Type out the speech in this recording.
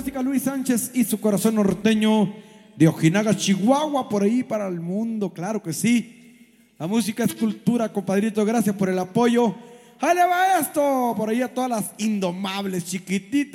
plástica Luis Sánchez y su corazón norteño de Ojinaga, Chihuahua, por ahí para el mundo, claro que sí. La música es cultura, compadrito, gracias por el apoyo. ¡Ahí le va esto! Por ahí a todas las indomables chiquititas.